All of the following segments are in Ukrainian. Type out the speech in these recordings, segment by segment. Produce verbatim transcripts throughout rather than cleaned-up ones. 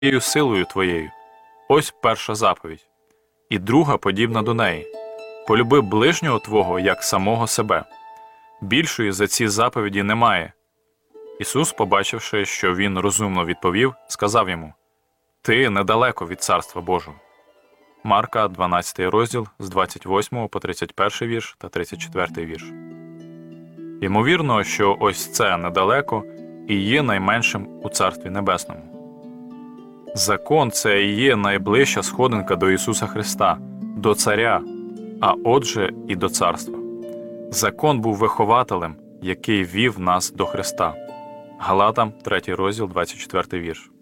всією силою твоєю. Ось перша заповідь. І друга подібна до неї. Полюби ближнього твого, як самого себе. Більшої за ці заповіді немає. Ісус, побачивши, що він розумно відповів, сказав йому: «Ти недалеко від Царства Божого». Марка, дванадцятий розділ, з двадцять восьмого по тридцять перший вірш та тридцять четвертий вірш. Ймовірно, що ось це недалеко і є найменшим у Царстві Небесному. Закон – це і є найближча сходинка до Ісуса Христа, до Царя, а отже і до Царства. Закон був вихователем, який вів нас до Христа. Галатам, третій розділ, двадцять четвертий вірш.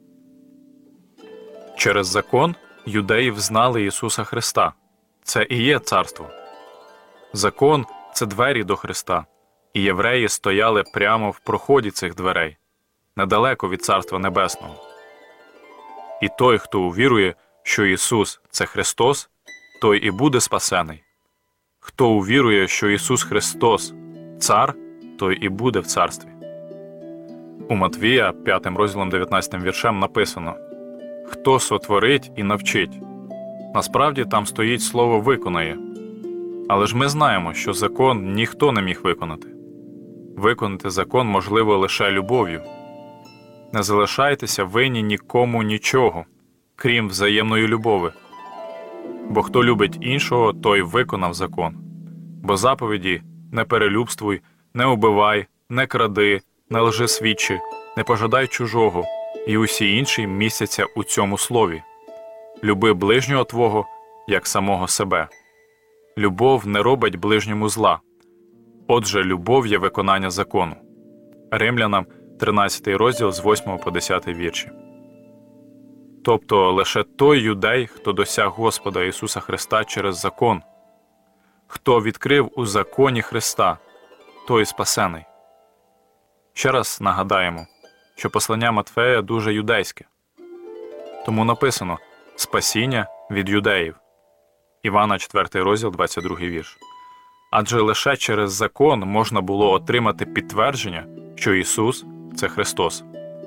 Через закон юдеї взнали Ісуса Христа. Це і є царство. Закон – це двері до Христа, і євреї стояли прямо в проході цих дверей, недалеко від Царства Небесного. І той, хто увірує, що Ісус – це Христос, той і буде спасений. Хто увірує, що Ісус Христос – Цар, той і буде в царстві. У Матвія, п'ятим розділом дев'ятнадцятим віршем написано: «Хто сотворить і навчить». Насправді там стоїть слово «виконає». Але ж ми знаємо, що закон ніхто не міг виконати. Виконати закон можливо лише любов'ю. Не залишайтеся винні нікому нічого, крім взаємної любові. Бо хто любить іншого, той виконав закон. Бо заповіді «не перелюбствуй», «не убивай», «не кради», «не лжесвідчи», «не пожадай чужого» і усі інші містяться у цьому слові. «Люби ближнього твого, як самого себе». Любов не робить ближньому зла. Отже, любов є виконання закону. Римлянам, тринадцятий розділ, з восьмого по десятий вірші. Тобто лише той юдей, хто досяг Господа Ісуса Христа через закон. Хто відкрив у законі Христа, той спасений. Ще раз нагадаємо, що послання Матфея дуже юдейське. Тому написано «спасіння від юдеїв». Івана, четвертий розділ, двадцять другий вірш. Адже лише через закон можна було отримати підтвердження, що Ісус – це Христос.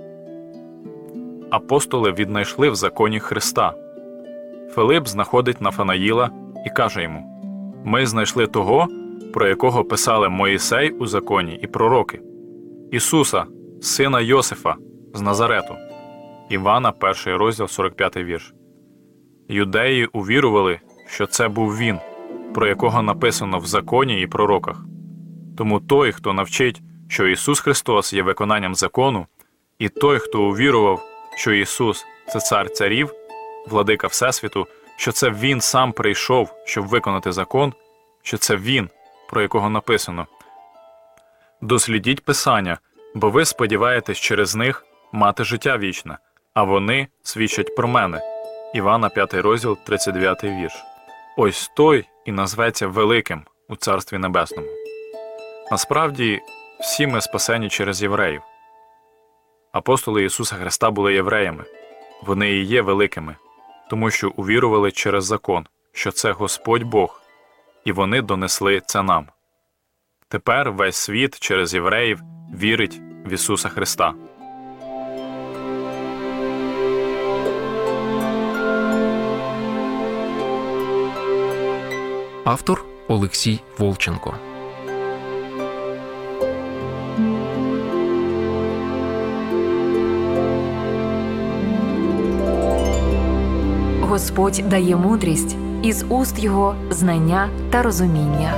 Апостоли віднайшли в законі Христа. Филип знаходить Нафанаїла і каже йому: «Ми знайшли того, про якого писали Моїсей у законі і пророки, Ісуса, сина Йосифа, з Назарету». Івана, перший розділ, сорок п'ятий вірш. Юдеї увірували, що це був Він, про якого написано в законі і пророках. Тому той, хто навчить, що Ісус Христос є виконанням закону, і той, хто увірував, що Ісус – це Цар царів, Владика Всесвіту, що це Він сам прийшов, щоб виконати закон, що це Він, про якого написано: «Дослідіть Писання, бо ви сподіваєтесь через них мати життя вічне, а вони свідчать про мене». Івана, п'ятий розділ, тридцять дев'ятий вірш. Ось той і назветься великим у Царстві Небесному. Насправді, всі ми спасені через євреїв. Апостоли Ісуса Христа були євреями. Вони і є великими, тому що увірували через закон, що це Господь Бог, і вони донесли це нам. Тепер весь світ через євреїв вірить в Ісуса Христа. Автор Олексій Волченко. Господь дає мудрість, із уст Його знання та розуміння.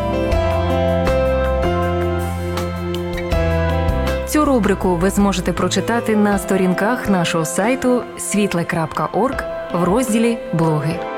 Цю рубрику ви зможете прочитати на сторінках нашого сайту світле крапка орг в розділі «Блоги».